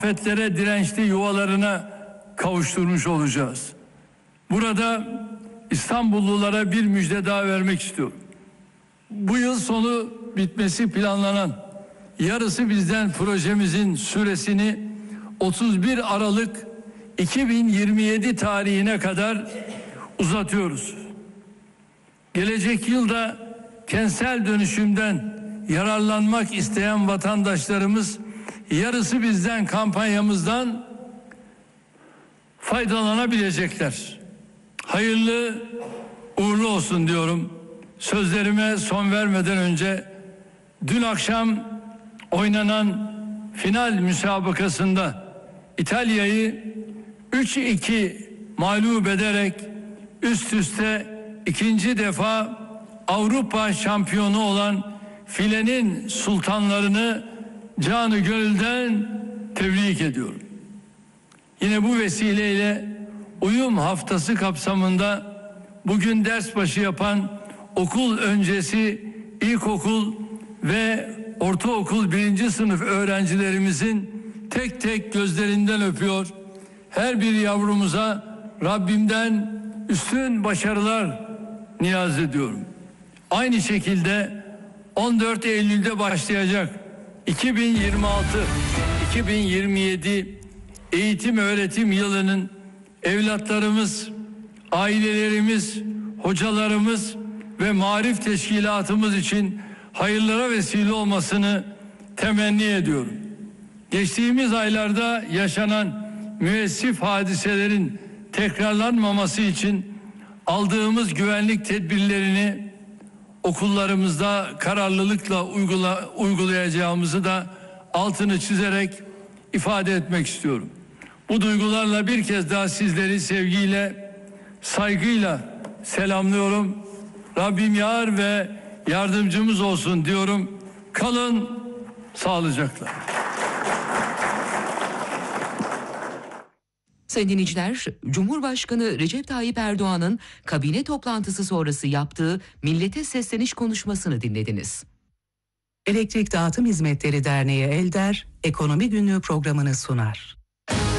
afetlere dirençli yuvalarına kavuşturmuş olacağız. Burada İstanbullulara bir müjde daha vermek istiyorum. Bu yıl sonu bitmesi planlanan Yarısı Bizden projemizin süresini 31 Aralık 2027 tarihine kadar uzatıyoruz. Gelecek yılda kentsel dönüşümden yararlanmak isteyen vatandaşlarımız Yarısı Bizden kampanyamızdan faydalanabilecekler. Hayırlı uğurlu olsun diyorum. Sözlerime son vermeden önce dün akşam oynanan final müsabakasında İtalya'yı 3-2 mağlup ederek üst üste ikinci defa Avrupa şampiyonu olan filenin sultanlarını canı gönülden tebrik ediyorum. Yine bu vesileyle uyum haftası kapsamında bugün ders başı yapan okul öncesi ilkokul ve ortaokul 1. sınıf öğrencilerimizin tek tek gözlerinden öpüyor. Her bir yavrumuza Rabbimden üstün başarılar niyaz ediyorum. Aynı şekilde 14 Eylül'de başlayacak 2026-2027 eğitim öğretim yılının evlatlarımız, ailelerimiz, hocalarımız ve marif teşkilatımız için hayırlara vesile olmasını temenni ediyorum. Geçtiğimiz aylarda yaşanan müessif hadiselerin tekrarlanmaması için aldığımız güvenlik tedbirlerini okullarımızda kararlılıkla uygulayacağımızı da altını çizerek ifade etmek istiyorum. Bu duygularla bir kez daha sizleri sevgiyle, saygıyla selamlıyorum. Rabbim yar ve yardımcımız olsun diyorum. Kalın sağlıcakla. Sayın dinleyiciler, Cumhurbaşkanı Recep Tayyip Erdoğan'ın kabine toplantısı sonrası yaptığı millete sesleniş konuşmasını dinlediniz. Elektrik Dağıtım Hizmetleri Derneği ELDER, Ekonomi Günlüğü programını sunar.